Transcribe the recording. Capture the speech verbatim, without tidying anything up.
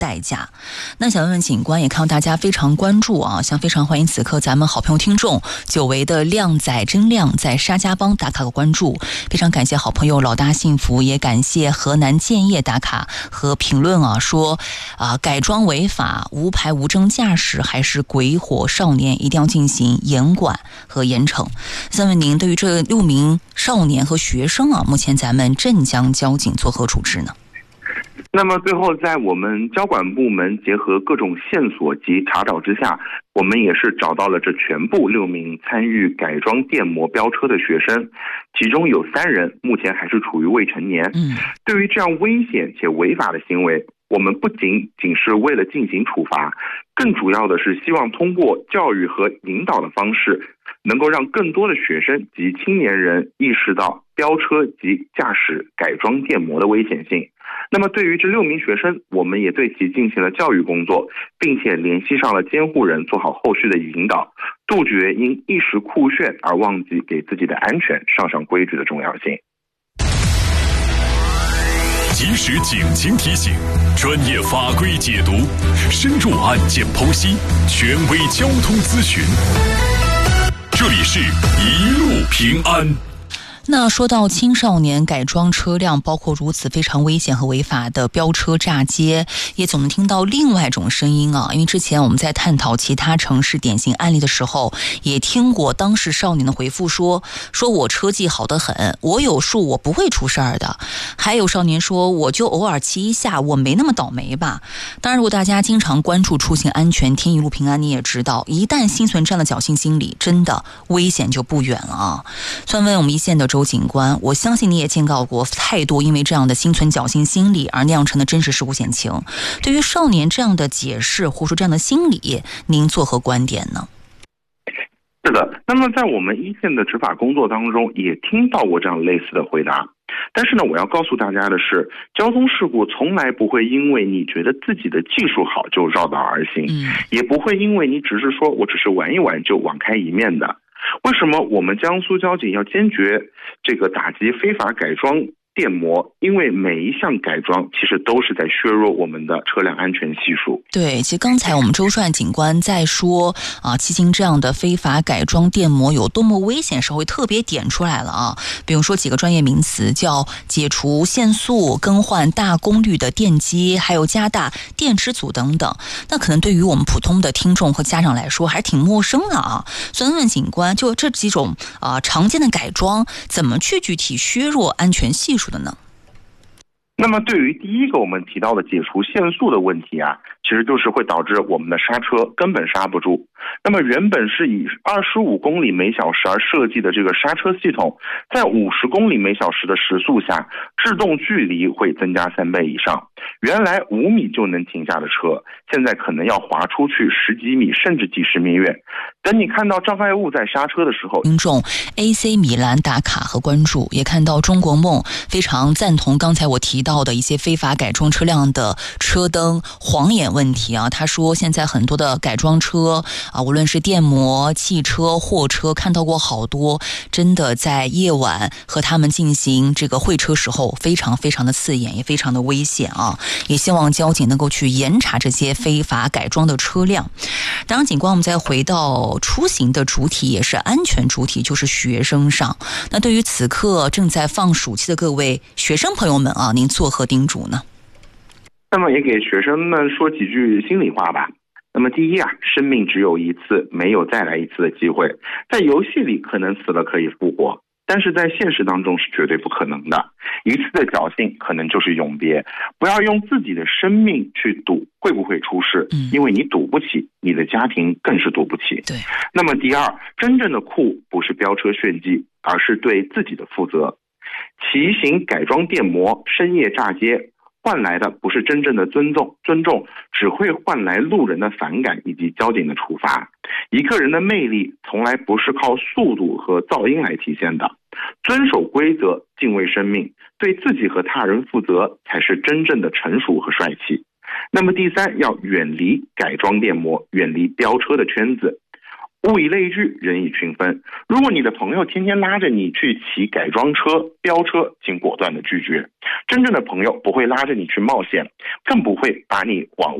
代价。那想问问警官，也看到大家非常关注啊，像非常欢迎此刻咱们好朋友听众久违的靓仔真靓在沙家浜打卡和关注，非常感谢好朋友老大幸福，也感谢河南建业打卡和评论啊，说啊改装违法、无牌无证驾驶还是鬼火少年，一定要进行严管和严惩。想问您，对于这六名少年和学生啊，目前咱们镇江交警作何处置呢？ 那么最后，在我们交管部门结合各种线索及查找之下，我们也是找到了这全部六名参与改装电摩飙车的学生，其中有三人目前还是处于未成年。嗯，对于这样危险且违法的行为，我们不仅仅是为了进行处罚，更主要的是希望通过教育和引导的方式，能够让更多的学生及青年人意识到飙车及驾驶改装电摩的危险性。那么对于这六名学生，我们也对其进行了教育工作，并且联系上了监护人，做好后续的引导，杜绝因一时酷炫而忘记给自己的安全上上规矩的重要性。 及时警情提醒，专业法规解读，深入案件剖析，权威交通咨询。这里是一路平安。 那说到青少年改装车辆，包括如此非常危险和违法的飙车炸街，也总能听到另外一种声音啊。因为之前我们在探讨其他城市典型案例的时候，也听过当事少年的回复说：“说我车技好得很，我有数，我不会出事儿的。”还有少年说：“我就偶尔骑一下，我没那么倒霉吧。”当然，如果大家经常关注出行安全、听一路平安，你也知道，一旦心存这样的侥幸心理，真的危险就不远了啊。算问我们一线的周警官，我相信你也见到过太多因为这样的心存侥幸心理而酿成的真实事故险情。对于少年这样的解释或者说这样的心理，您作何观点呢？ 是的，那么在我们一线的执法工作当中，也听到过这样类似的回答。但是呢，我要告诉大家的是，交通事故从来不会因为你觉得自己的技术好就绕道而行，嗯、也不会因为你只是说我只是玩一玩就网开一面的。为什么我们江苏交警要坚决这个打击非法改装电摩？因为每一项改装其实都是在削弱我们的车辆安全系数。 对，其实刚才我们周帅警官在说啊，骑行这样的非法改装电摩有多么危险时候，会特别点出来了啊。比如说几个专业名词，叫解除限速、更换大功率的电机，还有加大电池组等等。那可能对于我们普通的听众和家长来说，还挺陌生的啊。所以问问警官，就这几种啊常见的改装，怎么去具体削弱安全系数的呢？ 那么对于第一个我们提到的解除限速的问题啊，其实就是会导致我们的刹车根本刹不住。那么原本是以二十五公里每小时而设计的这个刹车系统，在五十公里每小时的时速下，制动距离会增加三倍以上。原来五米就能停下的车，现在可能要滑出去十几米甚至几十米远。等你看到障碍物在刹车的时候， 听众 A C 米兰打卡和关注，也看到中国梦非常赞同刚才我提到的一些非法改装车辆的车灯晃眼问题啊。他说现在很多的改装车啊，无论是电摩、汽车、货车，看到过好多真的在夜晚和他们进行这个会车时候非常非常的刺眼，也非常的危险啊。也希望交警能够去严查这些非法改装的车辆。当然警官，我们再回到出行的主体，也是安全主体，就是学生上。那对于此刻正在放暑期的各位学生朋友们啊，您作何叮嘱呢？ 那么也给学生们说几句心里话吧。那么第一啊，生命只有一次，没有再来一次的机会。在游戏里可能死了可以复活，但是在现实当中是绝对不可能的。一次的侥幸可能就是永别。不要用自己的生命去赌会不会出事，因为你赌不起，你的家庭更是赌不起。 对。 那么第二，真正的酷不是飙车炫技，而是对自己的负责。骑行改装电摩，深夜炸街，换来的不是真正的尊重，尊重只会换来路人的反感以及交警的处罚。一个人的魅力从来不是靠速度和噪音来体现的，遵守规则，敬畏生命，对自己和他人负责，才是真正的成熟和帅气。那么第三，要远离改装电摩，远离飙车的圈子。 物以类聚，人以群分。如果你的朋友天天拉着你去骑改装车、飙车，请果断的拒绝。真正的朋友不会拉着你去冒险，更不会把你往